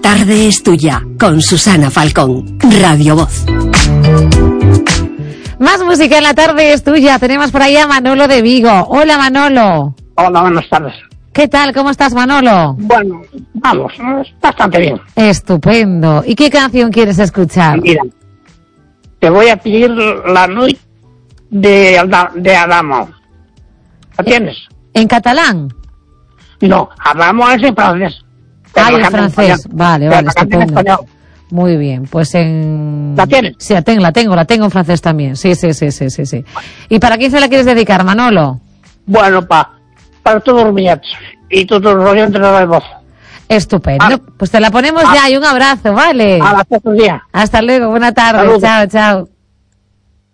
tarde es tuya, con Susana Falcón, Radio Voz. Más música en la tarde es tuya. Tenemos por ahí a Manolo de Vigo. Hola, Manolo. Hola, buenas tardes. ¿Qué tal? ¿Cómo estás, Manolo? Bueno, vamos, bastante bien. Estupendo. ¿Y qué canción quieres escuchar? Mira, te voy a pedir La Nuit de Adamo. ¿La tienes? ¿En catalán? No, Adamo es en francés. Ah, en francés. Vale, vale, estupendo. En español. Muy bien, pues en... ¿La tienes? Sí, la tengo en francés también. Sí. ¿Y para quién se la quieres dedicar, Manolo? Bueno, para todos los billetes y todos los oyentes de la voz. Estupendo. Pues te la ponemos ya y un abrazo, ¿vale? Hasta otro día. Hasta luego, buena tarde. Saludos. Chao.